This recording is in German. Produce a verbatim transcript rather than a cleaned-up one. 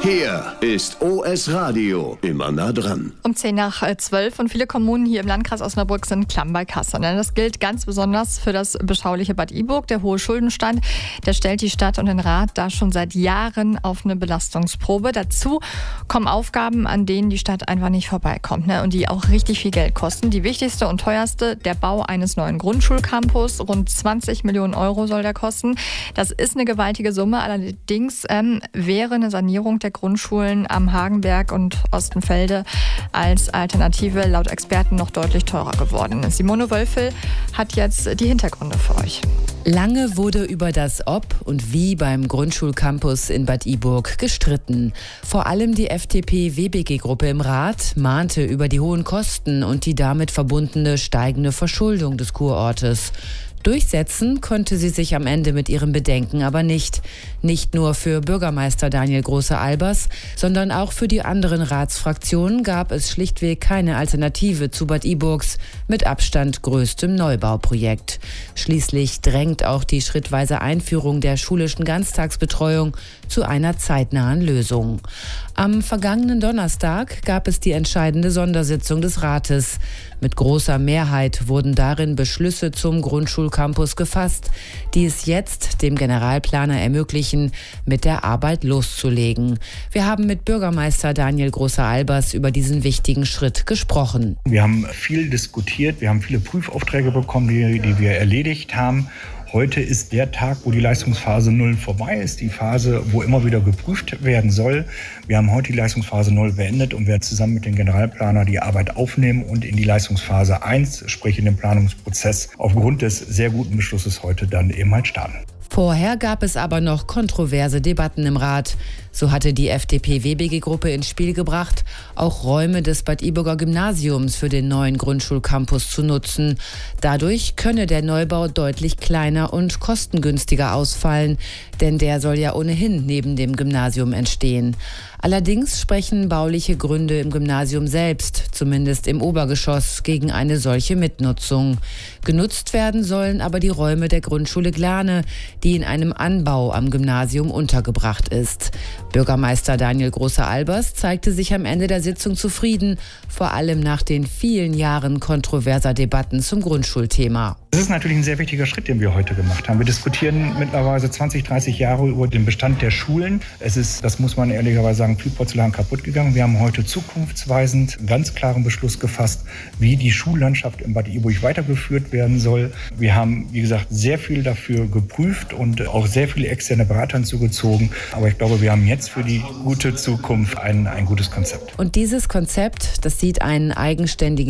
Hier ist O S Radio, immer nah dran. Um zehn nach zwölf und viele Kommunen hier im Landkreis Osnabrück sind klamm bei Kasse. Das gilt ganz besonders für das beschauliche Bad Iburg. Der hohe Schuldenstand, der stellt die Stadt und den Rat da schon seit Jahren auf eine Belastungsprobe. Dazu kommen Aufgaben, an denen die Stadt einfach nicht vorbeikommt, ne? Und die auch richtig viel Geld kosten. Die wichtigste und teuerste, der Bau eines neuen Grundschulcampus. Rund zwanzig Millionen Euro soll der kosten. Das ist eine gewaltige Summe. Allerdings ähm, wäre eine Sanierung der Grundschulen am Hagenberg und Ostenfelde als Alternative laut Experten noch deutlich teurer geworden. Simone Wölfel hat jetzt die Hintergründe für euch. Lange wurde über das Ob und Wie beim Grundschulcampus in Bad Iburg gestritten. Vor allem die F D P-W B G-Gruppe im Rat mahnte über die hohen Kosten und die damit verbundene steigende Verschuldung des Kurortes. Durchsetzen konnte sie sich am Ende mit ihren Bedenken aber nicht. Nicht nur für Bürgermeister Daniel Große-Albers, sondern auch für die anderen Ratsfraktionen gab es schlichtweg keine Alternative zu Bad Iburgs mit Abstand größtem Neubauprojekt. Schließlich drängt auch die schrittweise Einführung der schulischen Ganztagsbetreuung zu einer zeitnahen Lösung. Am vergangenen Donnerstag gab es die entscheidende Sondersitzung des Rates. Mit großer Mehrheit wurden darin Beschlüsse zum Grundschulcampus gefasst, die es jetzt dem Generalplaner ermöglichen, mit der Arbeit loszulegen. Wir haben mit Bürgermeister Daniel Große-Albers über diesen wichtigen Schritt gesprochen. Wir haben viel diskutiert, wir haben viele Prüfaufträge bekommen, die, die wir erledigt haben. Heute ist der Tag, wo die Leistungsphase null vorbei ist, die Phase, wo immer wieder geprüft werden soll. Wir haben heute die Leistungsphase null beendet und werden zusammen mit dem Generalplaner die Arbeit aufnehmen und in die Leistungsphase eins, sprich in den Planungsprozess, aufgrund des sehr guten Beschlusses heute dann eben halt starten. Vorher gab es aber noch kontroverse Debatten im Rat. So hatte die F D P-W B G-Gruppe ins Spiel gebracht, auch Räume des Bad Iburger Gymnasiums für den neuen Grundschulcampus zu nutzen. Dadurch könne der Neubau deutlich kleiner und kostengünstiger ausfallen, denn der soll ja ohnehin neben dem Gymnasium entstehen. Allerdings sprechen bauliche Gründe im Gymnasium selbst, zumindest im Obergeschoss, gegen eine solche Mitnutzung. Genutzt werden sollen aber die Räume der Grundschule Glane, die in einem Anbau am Gymnasium untergebracht ist. Bürgermeister Daniel Große-Albers zeigte sich am Ende der Sitzung zufrieden, vor allem nach den vielen Jahren kontroverser Debatten zum Grundschulthema. Das ist natürlich ein sehr wichtiger Schritt, den wir heute gemacht haben. Wir diskutieren mittlerweile zwanzig, dreißig Jahre über den Bestand der Schulen. Es ist, das muss man ehrlicherweise sagen, viel Porzellan kaputt gegangen. Wir haben heute zukunftsweisend einen ganz klaren Beschluss gefasst, wie die Schullandschaft in Bad Iburg weitergeführt werden soll. Wir haben, wie gesagt, sehr viel dafür geprüft und auch sehr viele externe Berater hinzugezogen. Aber ich glaube, wir haben jetzt für die gute Zukunft ein, ein gutes Konzept. Und dieses Konzept, das sieht einen eigenständigen